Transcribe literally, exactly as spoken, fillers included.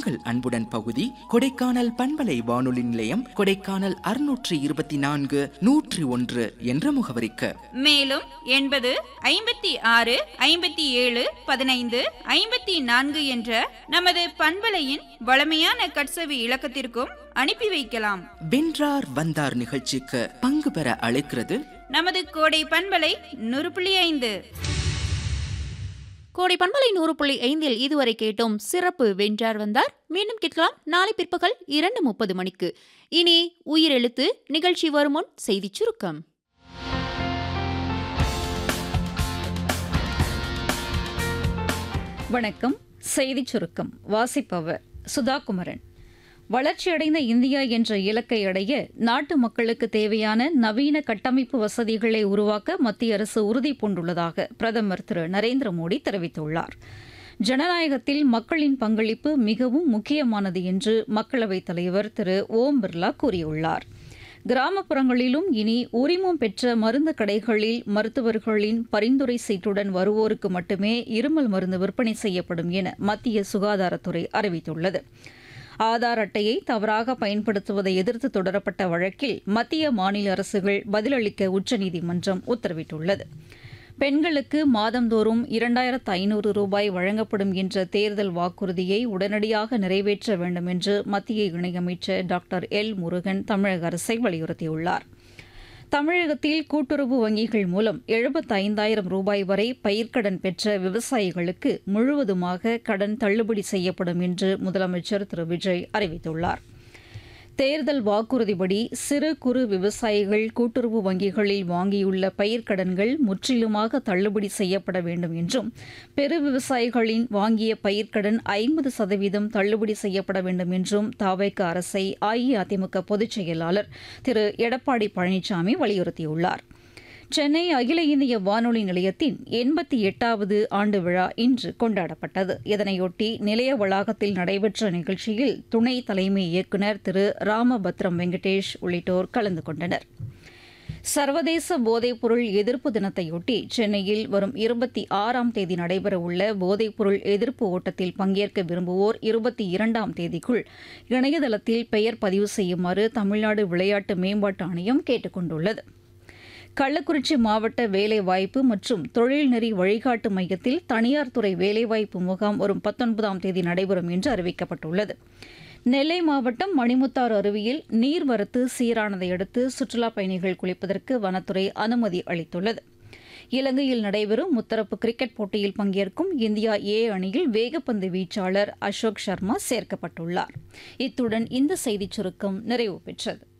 உங்கள் அன்புடன் பகுதி கொடைக்கானல் பண்பலை வானொலி நிலையம், கொடைக்கானல் அறுநூற்றி இருபத்தி நான்கு நூற்றி ஒன்று என்ற முகவரிக்கு. மேலும் எண்பது ஐம்பத்தி ஆறு ஐம்பத்தி ஏழு பதினைந்து ஐம்பத்தி நான்கு என்ற நமது பண்பலையின் வளமையான கட்சவி இலக்கத்திற்கும் அனுப்பி வைக்கலாம். வென்றார் வந்தார் நிகழ்ச்சிக்கு பங்கு பெற அழைக்கிறது நமது கோடை பண்பலை நூறு புள்ளி ஐந்து. கோடை பண்பலை நூறு புள்ளி ஐந்தில் இதுவரை கேட்டோம் சிறப்பு வென்றார் வந்தார். மீண்டும் கேட்கலாம் நாளை பிற்பகல் இரண்டு முப்பது மணிக்கு. இனி உயிரெழுத்து நிகழ்ச்சி வரும் முன் செய்தி சுருக்கம். வணக்கம். செய்தி சுருக்கம் வாசிப்பவர் சுதாகுமரன். வளர்ச்சியடைந்த இந்தியா என்ற இலக்கை அடைய நாட்டு மக்களுக்கு தேவையான நவீன கட்டமைப்பு வசதிகளை உருவாக்க மத்திய அரசு உறுதி பூண்டுள்ளதாக பிரதமர் திரு நரேந்திர மோடி தெரிவித்துள்ளார். ஜனநாயகத்தில் மக்களின் பங்களிப்பு மிகவும் முக்கியமானது என்று மக்களவைத் தலைவர் திரு ஓம் பிர்லா கூறியுள்ளார். கிராமப்புறங்களிலும் இனி உரிமம் பெற்ற மருந்து கடைகளில் மருத்துவர்களின் பரிந்துரை சீட்டுடன் வருவோருக்கு மட்டுமே இருமல் மருந்து விற்பனை செய்யப்படும் என மத்திய சுகாதாரத்துறை அறிவித்துள்ளது. ஆதார் அட்டையை தவறாக பயன்படுத்துவதை எதிர்த்து தொடரப்பட்ட வழக்கில் மத்திய மாநில அரசுகள் பதிலளிக்க உச்சநீதிமன்றம் உத்தரவிட்டுள்ளது. பெண்களுக்கு மாதந்தோறும் இரண்டாயிரத்து ஐநூறு ரூபாய் வழங்கப்படும் என்ற தேர்தல் வாக்குறுதியை உடனடியாக நிறைவேற்ற வேண்டும் என்று மத்திய இணையமைச்சர் டாக்டர் எல் முருகன் தமிழக அரசை வலியுறுத்தியுள்ளார். தமிழகத்தில் கூட்டுறவு வங்கிகள் மூலம் எழுபத்தைந்தாயிரம் ரூபாய் வரை பயிர்க்கடன் பெற்ற விவசாயிகளுக்கு முழுவதுமாக கடன் தள்ளுபடி செய்யப்படும் என்று முதலமைச்சர் திரு விஜய் அறிவித்துள்ளார். தேர்தல் வாக்குறுதிப்படி சிறு குறு விவசாயிகள் கூட்டுறவு வங்கிகளில் வாங்கியுள்ள பயிர்க்கடன்கள் முற்றிலுமாக தள்ளுபடி செய்யப்பட வேண்டும் என்றும், பெரு விவசாயிகளின் வாங்கிய பயிர்க்கடன் ஐம்பது சதவீதம் தள்ளுபடி செய்யப்பட வேண்டும் என்றும் தவேக அரசை அஇஅதிமுக பொதுச் செயலாளர் திரு எடப்பாடி பழனிசாமி வலியுறுத்தியுள்ளார். சென்னை அகில இந்திய வானொலி நிலையத்தின் எண்பத்தி எட்டாவது ஆண்டு விழா இன்று கொண்டாடப்பட்டது. இதனையொட்டி நிலைய வளாகத்தில் நடைபெற்ற நிகழ்ச்சியில் துணை தலைமை இயக்குநர் திரு ராமபத்ரம் வெங்கடேஷ் உள்ளிட்டோர் கலந்து கொண்டனர். சர்வதேச போதைப்பொருள் எதிர்ப்பு தினத்தையொட்டி சென்னையில் வரும் இருபத்தி ஆறாம் தேதி நடைபெறவுள்ள போதைப்பொருள் எதிர்ப்பு ஓட்டத்தில் பங்கேற்க விரும்புவோர் இருபத்தி இரண்டாம் தேதிக்குள் இணையதளத்தில் பெயர் பதிவு செய்யுமாறு தமிழ்நாடு விளையாட்டு மேம்பாட்டு ஆணையம் கேட்டுக் கொண்டுள்ளது. கள்ளக்குறிச்சி மாவட்ட வேலைவாய்ப்பு மற்றும் தொழில்நெறி வழிகாட்டு மையத்தில் தனியார் துறை வேலைவாய்ப்பு முகாம் வரும் பத்தொன்பதாம் தேதி நடைபெறும் என்று அறிவிக்கப்பட்டுள்ளது. நெல்லை மாவட்டம் மணிமுத்தாறு அருவியில் நீர்வரத்து சீரானதை அடுத்து சுற்றுலாப் பயணிகள் குளிப்பதற்கு வனத்துறை அனுமதி அளித்துள்ளது. இலங்கையில் நடைபெறும் முத்தரப்பு கிரிக்கெட் போட்டியில் பங்கேற்கும் இந்தியா ஏ அணியில் வேகப்பந்து வீச்சாளர் அசோக் சர்மா சேர்க்கப்பட்டுள்ளார். இத்துடன் இந்த செய்திச் சுருக்கம் நிறைவு பெற்றது.